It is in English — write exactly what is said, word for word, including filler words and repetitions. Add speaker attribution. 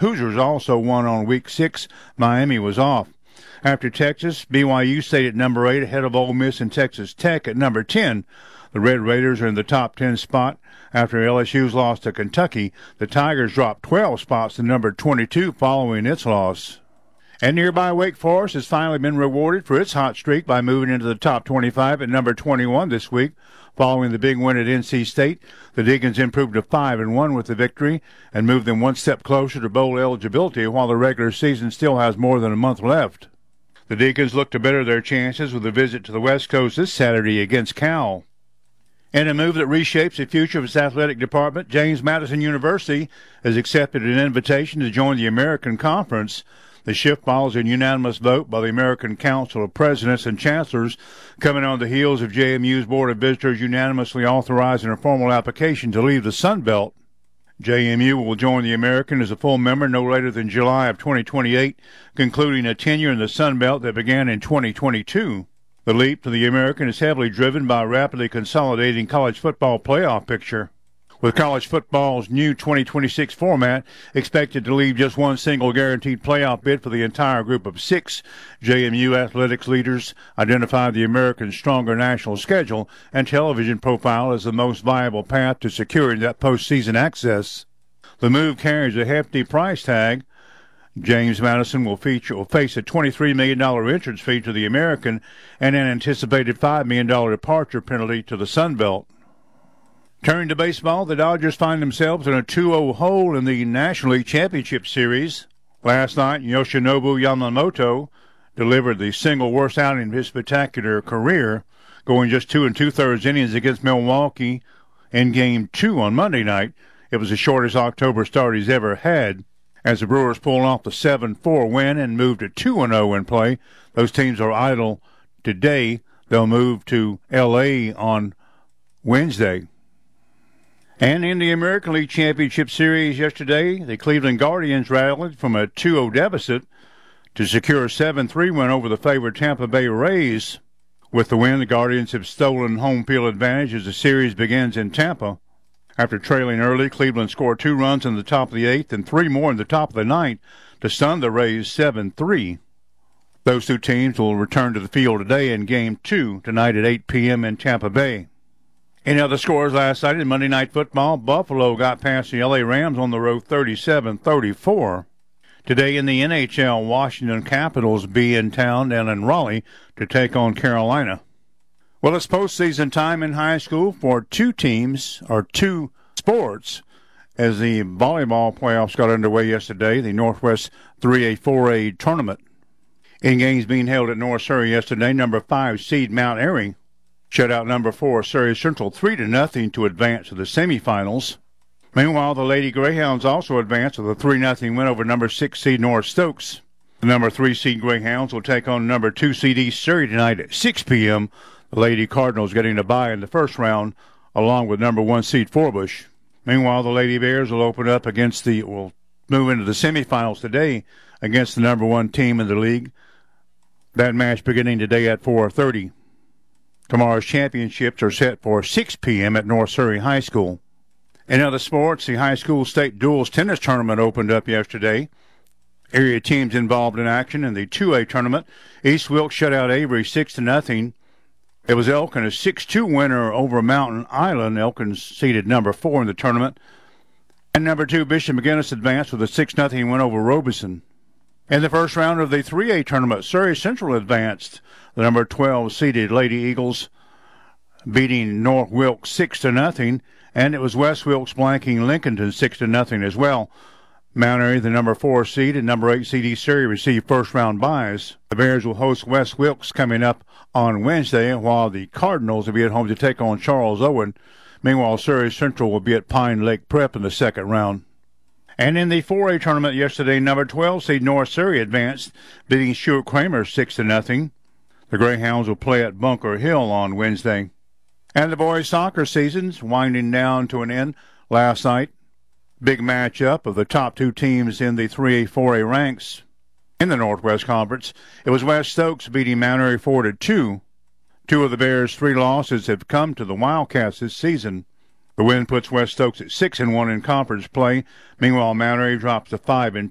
Speaker 1: Hoosiers also won on week six. Miami was off. After Texas, B Y U stayed at number eight ahead of Ole Miss and Texas Tech at number ten. The Red Raiders are in the top ten spot. After L S U's loss to Kentucky, the Tigers dropped twelve spots to number twenty-two following its loss. And nearby Wake Forest has finally been rewarded for its hot streak by moving into the top twenty-five at number twenty-one this week. Following the big win at N C State, the Deacons improved to five and one with the victory and moved them one step closer to bowl eligibility while the regular season still has more than a month left. The Deacons look to better their chances with a visit to the West Coast this Saturday against Cal. In a move that reshapes the future of its athletic department, James Madison University has accepted an invitation to join the American Conference. The shift follows a unanimous vote by the American Council of Presidents and Chancellors, coming on the heels of J M U's Board of Visitors unanimously authorizing a formal application to leave the Sun Belt. J M U will join the American as a full member no later than July of twenty twenty-eight, concluding a tenure in the Sun Belt that began in twenty twenty-two. The leap to the American is heavily driven by a rapidly consolidating college football playoff picture. With college football's new twenty twenty-six format expected to leave just one single guaranteed playoff bid for the entire group of six, J M U athletics leaders identified the American's stronger national schedule and television profile as the most viable path to securing that postseason access. The move carries a hefty price tag. James Madison will feature will face a twenty-three million dollars entrance fee to the American and an anticipated five million dollars departure penalty to the Sun Belt. Turning to baseball, the Dodgers find themselves in a two oh hole in the National League Championship Series. Last night, Yoshinobu Yamamoto delivered the single worst outing of his spectacular career, going just two and two-thirds innings against Milwaukee in Game two on Monday night. It was the shortest October start he's ever had. As the Brewers pulled off the seven four win and moved to two and oh in play, those teams are idle today. They'll move to L A on Wednesday. And in the American League Championship Series yesterday, the Cleveland Guardians rallied from a two oh deficit to secure a seven three win over the favored Tampa Bay Rays. With the win, the Guardians have stolen home field advantage as the series begins in Tampa. After trailing early, Cleveland scored two runs in the top of the eighth and three more in the top of the ninth to stun the Rays seven three. Those two teams will return to the field today in Game two tonight at eight p.m. in Tampa Bay. In other scores last night in Monday Night Football, Buffalo got past the L A Rams on the road thirty-seven thirty-four. Today in the N H L, Washington Capitals be in town down in Raleigh to take on Carolina. Well, it's postseason time in high school for two teams, or two sports, as the volleyball playoffs got underway yesterday, the Northwest three A four A tournament. In games being held at North Surrey yesterday, number five seed Mount Airy shut out number four Surrey Central three to nothing to advance to the semifinals. Meanwhile, the Lady Greyhounds also advanced with a three nothing win over number six seed North Stokes. The number three seed Greyhounds will take on number two seed East Surrey tonight at six p.m. The Lady Cardinals getting a bye in the first round, along with number one seed Forbush. Meanwhile, the Lady Bears will open up against the will move into the semifinals today against the number one team in the league. That match beginning today at four thirty. Tomorrow's championships are set for six p.m. at North Surrey High School. In other sports, the high school state duals tennis tournament opened up yesterday. Area teams involved in action in the two A tournament. East Wilkes shut out Avery six to nothing. It was Elkin, a six two winner over Mountain Island. Elkin seeded number four in the tournament. And number two, Bishop McGinnis advanced with a six nothing win over Robeson. In the first round of the three A tournament, Surrey Central advanced. The number twelve seeded Lady Eagles beating North Wilkes six to nothing, and it was West Wilkes blanking Lincolnton six to nothing as well. Mount Airy, the number four seed, and number eight seed East Surrey received first-round byes. The Bears will host West Wilkes coming up on Wednesday, while the Cardinals will be at home to take on Charles Owen. Meanwhile, Surrey Central will be at Pine Lake Prep in the second round. And in the four A tournament yesterday, number twelve seed North Surrey advanced, beating Stuart Kramer six to nothing. The Greyhounds will play at Bunker Hill on Wednesday. And the boys' soccer season's winding down to an end last night. Big matchup of the top two teams in the three A four A ranks in the Northwest Conference. It was West Stokes beating Mount Airy four to two. Two of the Bears' three losses have come to the Wildcats this season. The win puts West Stokes at six and one in conference play. Meanwhile, Mount Airy drops to five and